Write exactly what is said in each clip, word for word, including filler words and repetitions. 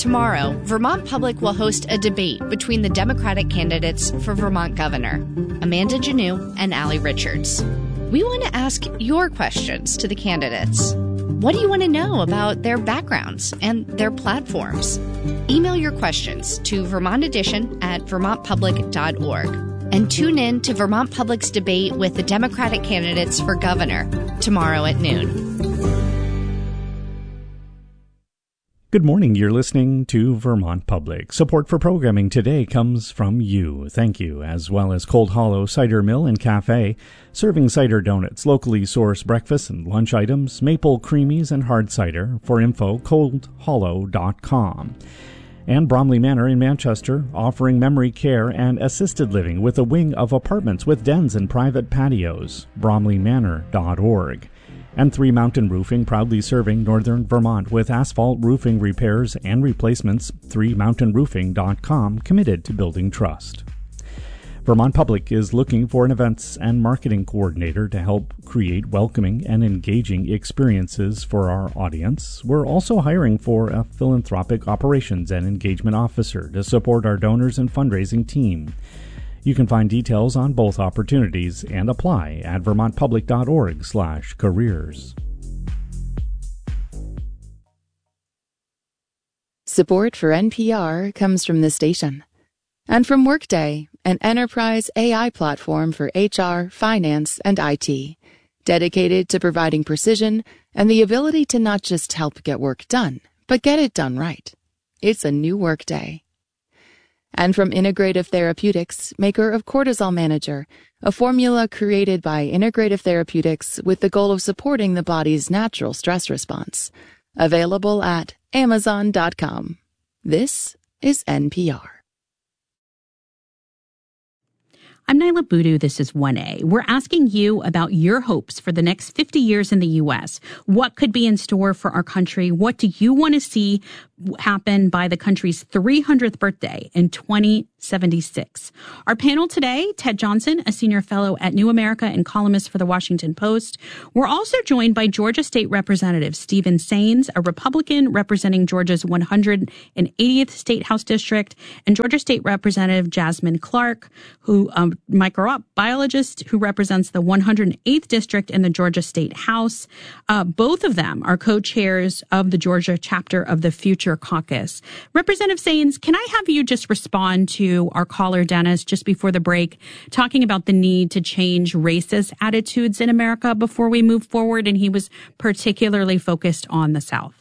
Tomorrow, Vermont Public will host a debate between the Democratic candidates for Vermont governor, Amanda Janneau and Allie Richards. We want to ask your questions to the candidates. What do you want to know about their backgrounds and their platforms? Email your questions to Vermont Edition at vermont public dot org. And tune in to Vermont Public's debate with the Democratic candidates for governor tomorrow at noon. Good morning. You're listening to Vermont Public. Support for programming today comes from you. Thank you, as well as Cold Hollow Cider Mill and Cafe, serving cider donuts, locally sourced breakfast and lunch items, maple creamies, and hard cider. For info, cold hollow dot com. And Bromley Manor in Manchester, offering memory care and assisted living with a wing of apartments with dens and private patios. bromley manor dot org. And Three Mountain Roofing, proudly serving northern Vermont with asphalt roofing repairs and replacements. three mountain roofing dot com, committed to building trust. Vermont Public is looking for an events and marketing coordinator to help create welcoming and engaging experiences for our audience. We're also hiring for a philanthropic operations and engagement officer to support our donors and fundraising team. You can find details on both opportunities and apply at vermont public dot org slash careers. Support for N P R comes from this station and from Workday, an enterprise A I platform for H R, finance, and I T, dedicated to providing precision and the ability to not just help get work done, but get it done right. It's a new Workday. And from Integrative Therapeutics, maker of Cortisol Manager, a formula created by Integrative Therapeutics with the goal of supporting the body's natural stress response. Available at amazon dot com. This is N P R. I'm Nyla Boodoo. This is one A. We're asking you about your hopes for the next fifty years in the U S. What could be in store for our country? What do you want to see happen by the country's three hundredth birthday in twenty seventy-six? Our panel today, Ted Johnson, a senior fellow at New America and columnist for the Washington Post. We're also joined by Georgia State Representative Stephen Saines, a Republican representing Georgia's one hundred eightieth State House District, and Georgia State Representative Jasmine Clark, who um, microbiologist who represents the one hundred eighth District in the Georgia State House. Uh, both of them are co-chairs of the Georgia chapter of the Future Caucus. Representative Saines, can I have you just respond to our caller, Dennis, just before the break, talking about the need to change racist attitudes in America before we move forward? And he was particularly focused on the South.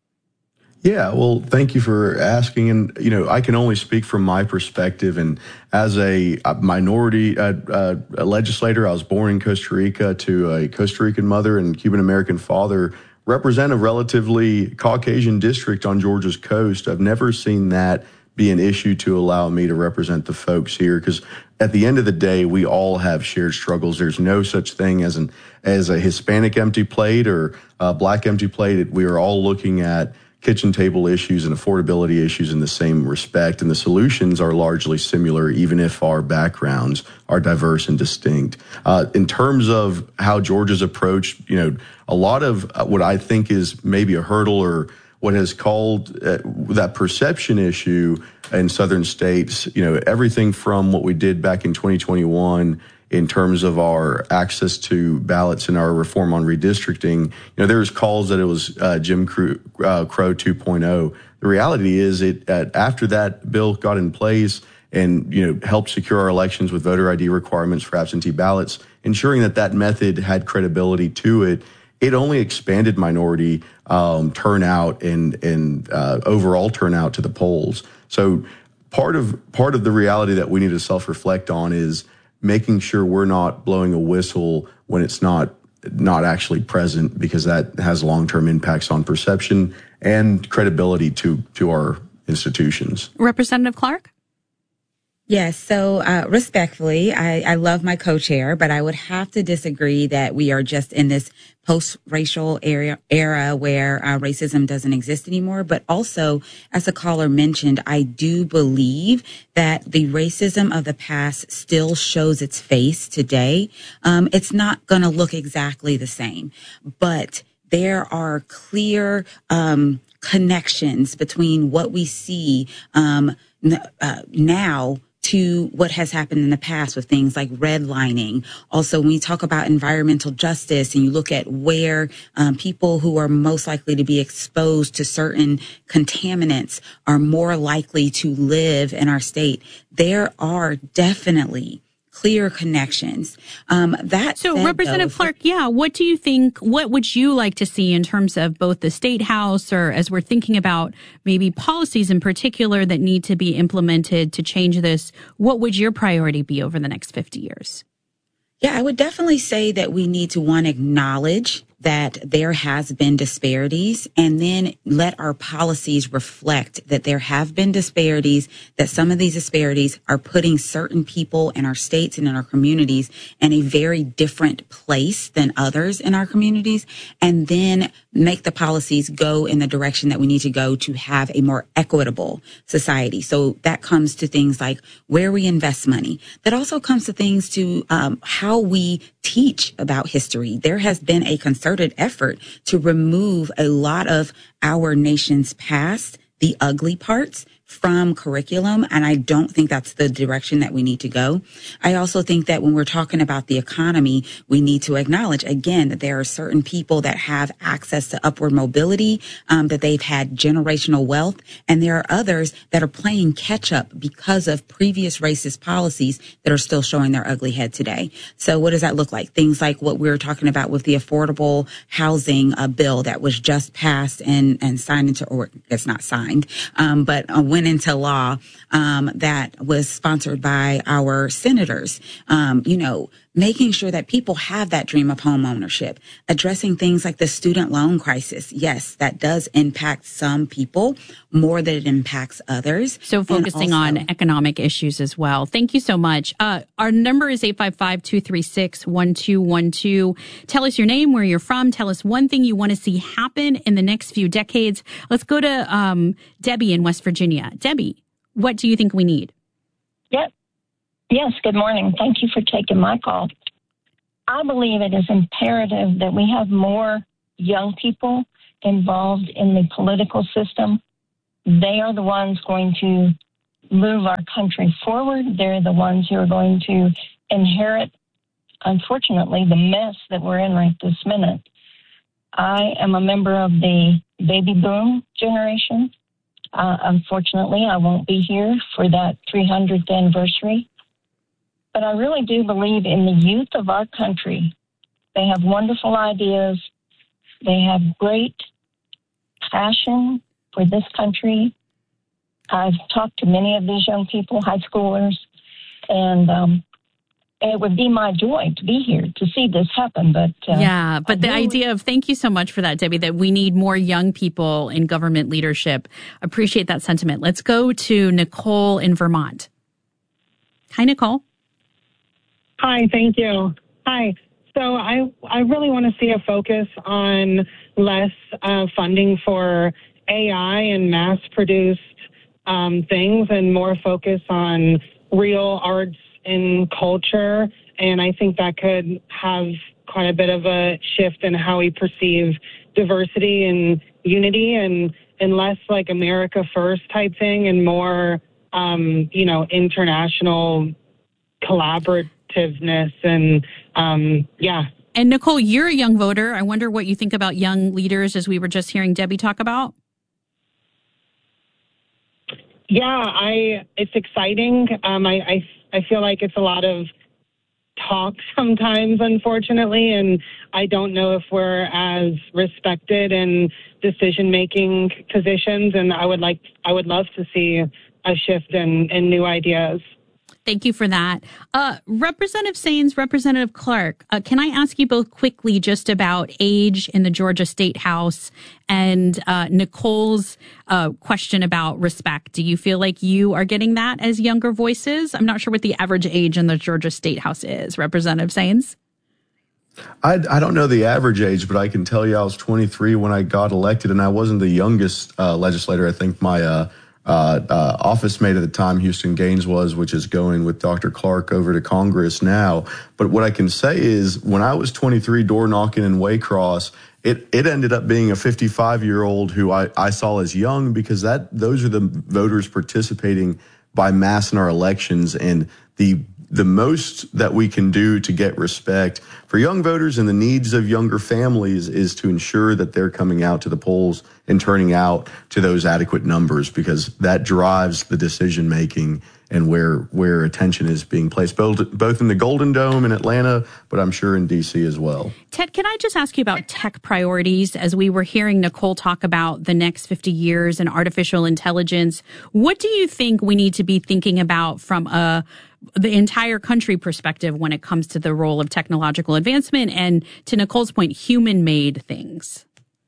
Yeah, well, thank you for asking. And, you know, I can only speak from my perspective. And as a, a minority uh, uh, a legislator, I was born in Costa Rica to a Costa Rican mother and Cuban-American father, represent a relatively Caucasian district on Georgia's coast. I've never seen that be an issue to allow me to represent the folks here, because at the end of the day, we all have shared struggles. There's no such thing as an as a Hispanic empty plate or a Black empty plate. We are all looking at kitchen table issues and affordability issues in the same respect, and the solutions are largely similar, even if our backgrounds are diverse and distinct. Uh, in terms of how Georgia's approached, you know, a lot of what I think is maybe a hurdle or what has called uh, that perception issue in southern states, you know, everything from what we did back in twenty twenty-one in terms of our access to ballots and our reform on redistricting. You know, there was calls that it was uh, Jim Crow, uh, Crow two point oh. The reality is it uh, after that bill got in place and, you know, helped secure our elections with voter I D requirements for absentee ballots, ensuring that that method had credibility to it, it only expanded minority um, turnout and, and uh, overall turnout to the polls. So part of part of the reality that we need to self-reflect on is making sure we're not blowing a whistle when it's not not actually present, because that has long-term impacts on perception and credibility to to our institutions. Representative Clark? Yes. So uh, respectfully, I, I love my co-chair, but I would have to disagree that we are just in this post-racial era, era where uh, racism doesn't exist anymore. But also, as the caller mentioned, I do believe that the racism of the past still shows its face today. Um, it's not going to look exactly the same, but there are clear um connections between what we see um, uh, now to what has happened in the past with things like redlining. Also, when you talk about environmental justice and you look at where um, people who are most likely to be exposed to certain contaminants are more likely to live in our state, there are definitely clear connections. Um, that so, said, Representative though, Clark, yeah, what do you think? What would you like to see in terms of both the State House, or as we're thinking about maybe policies in particular that need to be implemented to change this? What would your priority be over the next fifty years? Yeah, I would definitely say that we need to, one, acknowledge that there has been disparities, and then let our policies reflect that there have been disparities, that some of these disparities are putting certain people in our states and in our communities in a very different place than others in our communities, and then make the policies go in the direction that we need to go to have a more equitable society. So that comes to things like where we invest money. That also comes to things to um, how we teach about history. There has been a concerted effort to remove a lot of our nation's past, the ugly parts, from curriculum, and I don't think that's the direction that we need to go. I also think that when we're talking about the economy, we need to acknowledge, again, that there are certain people that have access to upward mobility, um, that they've had generational wealth, and there are others that are playing catch up because of previous racist policies that are still showing their ugly head today. So what does that look like? Things like what we were talking about with the affordable housing uh, bill that was just passed and, and signed into, or it's not signed, um, but uh, went into law, um, that was sponsored by our senators. Um, you know, making sure that people have that dream of home ownership, addressing things like the student loan crisis. Yes, that does impact some people more than it impacts others. So focusing also on economic issues as well. Thank you so much. Uh, our number is eight five five, two three six, one two one two. Tell us your name, where you're from. Tell us one thing you want to see happen in the next few decades. Let's go to um, Debbie in West Virginia. Debbie, what do you think we need? Yep. Yes, good morning. Thank you for taking my call. I believe it is imperative that we have more young people involved in the political system. They are the ones going to move our country forward. They're the ones who are going to inherit, unfortunately, the mess that we're in right this minute. I am a member of the baby boom generation. Uh, unfortunately, I won't be here for that three hundredth anniversary. But I really do believe in the youth of our country. They have wonderful ideas. They have great passion for this country. I've talked to many of these young people, high schoolers, and um, it would be my joy to be here to see this happen. But uh, yeah, but I the really, idea of, thank you so much for that, Debbie, that we need more young people in government leadership. Appreciate that sentiment. Let's go to Nicole in Vermont. Hi, Nicole. Hi, thank you. Hi. So I I really want to see a focus on less uh, funding for A I and mass-produced um, things, and more focus on real arts and culture. And I think that could have quite a bit of a shift in how we perceive diversity and unity, and, and less like America First type thing, and more, um, you know, international collaborative. And um, yeah. And Nicole, you're a young voter. I wonder what you think about young leaders, as we were just hearing Debbie talk about. Yeah, I. It's exciting. Um, I, I I feel like it's a lot of talk sometimes, unfortunately, and I don't know if we're as respected in decision-making positions. And I would like, I would love to see a shift in, in new ideas. Thank you for that. Uh, Representative Saines, Representative Clark, uh, can I ask you both quickly just about age in the Georgia State House, and uh, Nicole's uh, question about respect? Do you feel like you are getting that as younger voices? I'm not sure what the average age in the Georgia State House is. Representative Saines? I, I don't know the average age, but I can tell you I was twenty-three when I got elected, and I wasn't the youngest uh, legislator. I think my uh, uh, uh, office mate at the time, Houston Gaines was, which is going with Doctor Clark over to Congress now. But what I can say is when I was twenty-three door knocking in Waycross, it, it ended up being a fifty-five-year-old who I, I saw as young because that those are the voters participating by mass in our elections. And the the most that we can do to get respect for young voters and the needs of younger families is to ensure that they're coming out to the polls and turning out to those adequate numbers, because that drives the decision making and where where attention is being placed, both, both in the Golden Dome in Atlanta, but I'm sure in D C as well. Ted, can I just ask you about tech priorities? As we were hearing Nicole talk about the next fifty years and artificial intelligence, what do you think we need to be thinking about from a the entire country perspective when it comes to the role of technological advancement and, to Nicole's point, human-made things?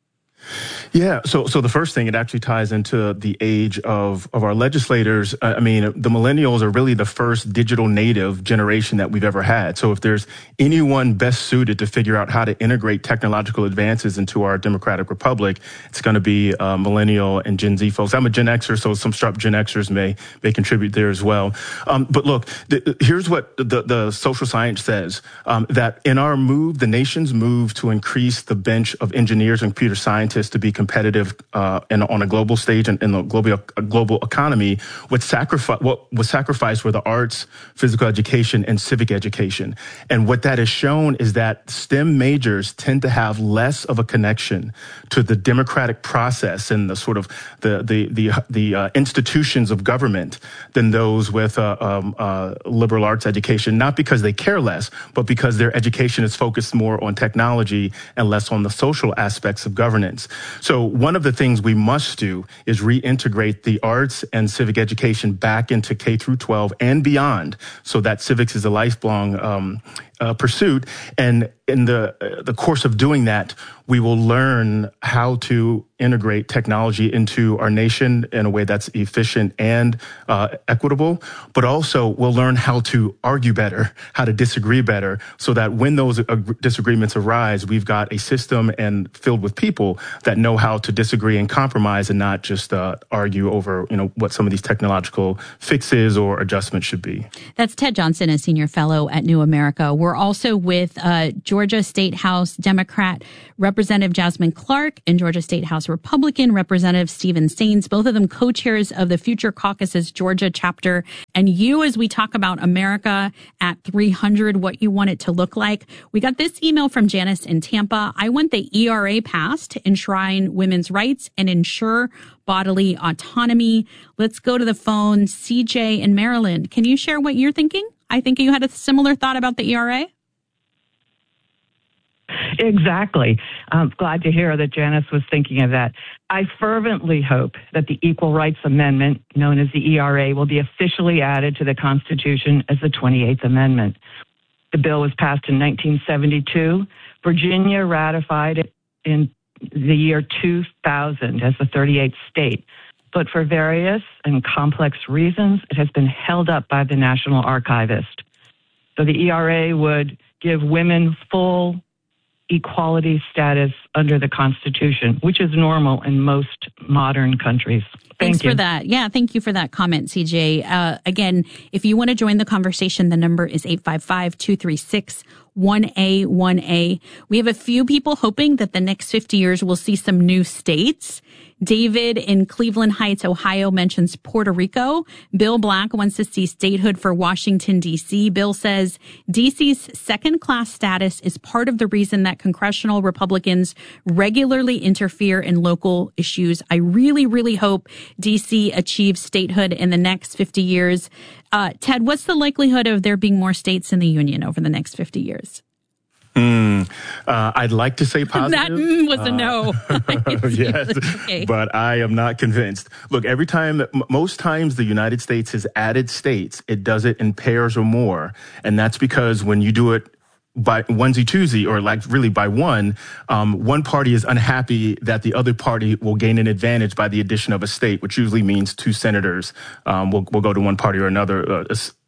Yeah, so so the first thing, it actually ties into the age of, of our legislators. I mean, the millennials are really the first digital native generation that we've ever had. So if there's anyone best suited to figure out how to integrate technological advances into our democratic republic, it's going to be uh, millennial and Gen Z folks. I'm a Gen Xer, so some sharp Gen Xers may may contribute there as well. Um, but look, the, here's what the, the social science says, um, that in our move, the nation's move to increase the bench of engineers and computer scientists to be competitive uh, in, on a global stage and in the global a global economy, what sacrifice what was sacrificed were the arts, physical education, and civic education. And what that has shown is that STEM majors tend to have less of a connection to the democratic process and the sort of the the the, the uh, institutions of government than those with uh, um, uh, liberal arts education. Not because they care less, but because their education is focused more on technology and less on the social aspects of governance. So one of the things we must do is reintegrate the arts and civic education back into K through twelve and beyond, so that civics is a lifelong um, uh, pursuit. And in the uh, the course of doing that, we will learn how to integrate technology into our nation in a way that's efficient and uh, equitable, but also we'll learn how to argue better, how to disagree better, so that when those uh, disagreements arise, we've got a system and filled with people that know how to disagree and compromise and not just uh, argue over, you know, what some of these technological fixes or adjustments should be. That's Ted Johnson, a senior fellow at New America. We're also with uh, Georgia State House Democrat Representative Jasmine Clark and Georgia State House Republican Representative Stephen Sains, both of them co-chairs of the Future Caucus's Georgia chapter. And you, as we talk about America at three hundred, what you want it to look like. We got this email from Janice in Tampa. I want the E R A passed to enshrine women's rights and ensure bodily autonomy. Let's go to the phone. C J in Maryland. Can you share what you're thinking? I think you had a similar thought about the E R A. Exactly. I'm glad to hear that Janice was thinking of that. I fervently hope that the Equal Rights Amendment, known as the E R A, will be officially added to the Constitution as the twenty-eighth Amendment. The bill was passed in nineteen seventy-two. Virginia ratified it in the year two thousand as the thirty-eighth state. But for various and complex reasons, it has been held up by the National Archivist. So the E R A would give women full equality status under the Constitution, which is normal in most modern countries. Thank Thanks you. for that. Yeah, thank you for that comment, C J. Uh, again, if you want to join the conversation, the number is eight five five, two three six, one A one A. We have a few people hoping that the next fifty years will see some new states. David in Cleveland Heights, Ohio mentions Puerto Rico. Bill Black wants to see statehood for Washington, D C. Bill says D C's second-class status is part of the reason that congressional Republicans regularly interfere in local issues. I really, really hope D C achieves statehood in the next fifty years. Uh, Ted, what's the likelihood of there being more states in the union over the next fifty years? Mm, uh, I'd like to say positive. That mm, was a no. Uh, yes, okay. But I am not convinced. Look, every time, m- most times the United States has added states, it does it in pairs or more. And that's because when you do it by onesie twosie, or like really by one, um, one party is unhappy that the other party will gain an advantage by the addition of a state, which usually means two senators um, will, will go to one party or another. Uh,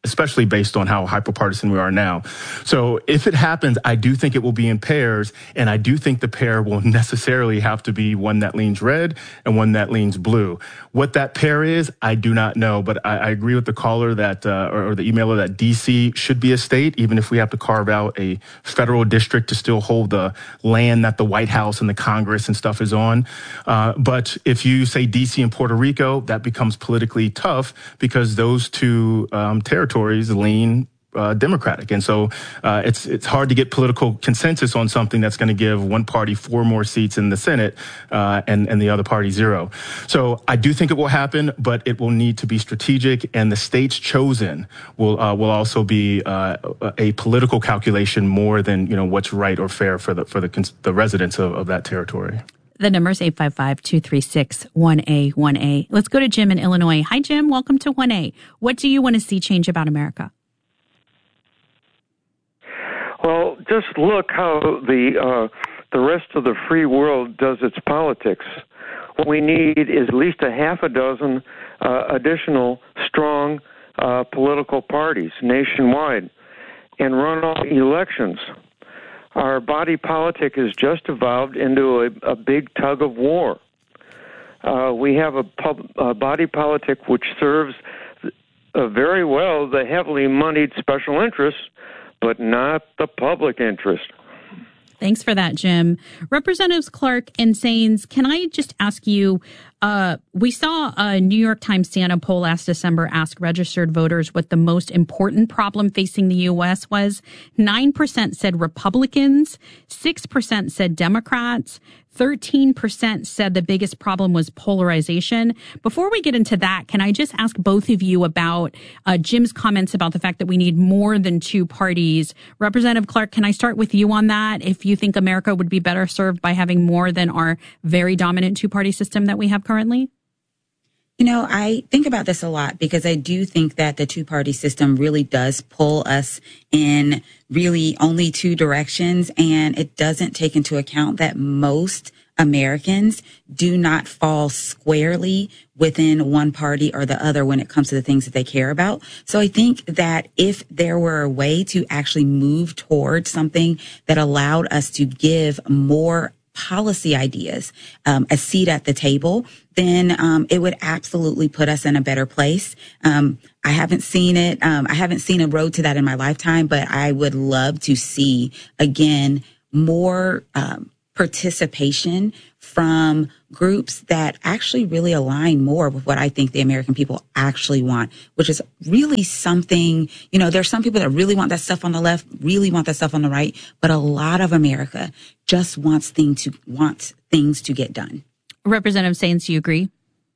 especially based on how hyperpartisan we are now. So if it happens, I do think it will be in pairs, and I do think the pair will necessarily have to be one that leans red and one that leans blue. What that pair is, I do not know, but I, I agree with the caller that, uh, or, or the emailer that D C should be a state, even if we have to carve out a federal district to still hold the land that the White House and the Congress and stuff is on. Uh, but if you say D C and Puerto Rico, that becomes politically tough because those two um, territories lean Uh, Democratic. And so uh, it's it's hard to get political consensus on something that's going to give one party four more seats in the Senate uh, and, and the other party zero. So I do think it will happen, but it will need to be strategic, and the states chosen will uh, will also be uh, a political calculation more than, you know, what's right or fair for the for the, the residents of, of that territory. The number is eight five five, two three six, one A one A. Let's go to Jim in Illinois. Hi, Jim. Welcome to one A. What do you want to see change about America? Well, just look how the uh, the rest of the free world does its politics. What we need is at least a half a dozen uh, additional strong uh, political parties nationwide and runoff elections. Our body politic has just evolved into a, a big tug of war. Uh, we have a, pub, a body politic which serves uh, very well the heavily moneyed special interests, but not the public interest. Thanks for that, Jim. Representatives Clark and Saines, can I just ask you, uh, we saw a New York Times Santa poll last December ask registered voters what the most important problem facing the U S was. nine percent said Republicans, six percent said Democrats, thirteen percent said the biggest problem was polarization. Before we get into that, can I just ask both of you about uh, Jim's comments about the fact that we need more than two parties? Representative Clark, can I start with you on that? If you think America would be better served by having more than our very dominant two-party system that we have currently? You know, I think about this a lot because I do think that the two-party system really does pull us in really only two directions, and it doesn't take into account that most Americans do not fall squarely within one party or the other when it comes to the things that they care about. So I think that if there were a way to actually move towards something that allowed us to give more policy ideas, um, a seat at the table, then um, it would absolutely put us in a better place. Um, I haven't seen it. Um, I haven't seen a road to that in my lifetime, but I would love to see, again, more um, participation from groups that actually really align more with what I think the American people actually want, which is really something, you know, there's some people that really want that stuff on the left, really want that stuff on the right, but a lot of America just wants things to, wants things to get done. Representative Saines, do you agree?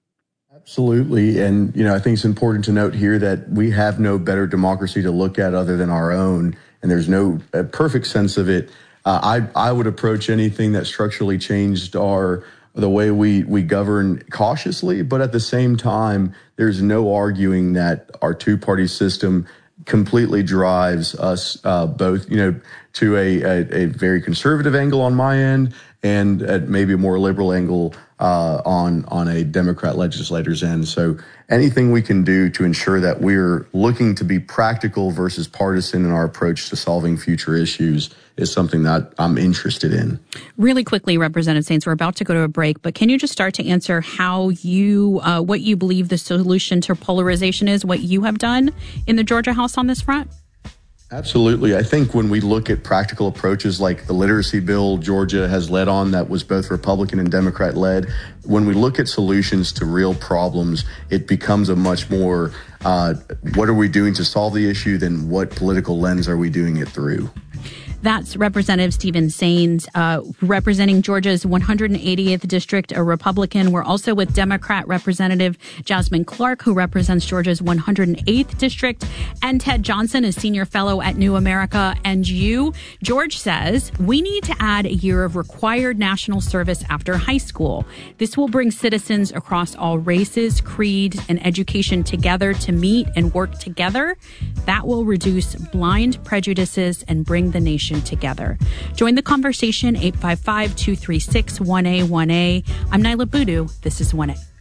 Absolutely. And, you know, I think it's important to note here that we have no better democracy to look at other than our own, and there's no a perfect sense of it. Uh, I, I would approach anything that structurally changed our the way we, we govern cautiously, but at the same time, there's no arguing that our two-party system completely drives us uh, both, you know, to a, a, a very conservative angle on my end and at maybe a more liberal angle uh, on on a Democrat legislator's end. So anything we can do to ensure that we're looking to be practical versus partisan in our approach to solving future issues is something that I'm interested in. Really quickly, Representative Saines, we're about to go to a break, but can you just start to answer how you, uh, what you believe the solution to polarization is, what you have done in the Georgia House on this front? Absolutely. I think when we look at practical approaches like the literacy bill Georgia has led on that was both Republican and Democrat led, when we look at solutions to real problems, it becomes a much more, uh, what are we doing to solve the issue than what political lens are we doing it through? That's Representative Stephen Saines, uh, representing Georgia's one hundred eightieth district, a Republican. We're also with Democrat Representative Jasmine Clark, who represents Georgia's one hundred eighth district, and Ted Johnson, a senior fellow at New America. And you, George says, we need to add a year of required national service after high school. This will bring citizens across all races, creeds, and education together to meet and work together. That will reduce blind prejudices and bring the nation together. Join the conversation, eight five five, two three six, one A one A. I'm Nyla Boodoo. This is one A.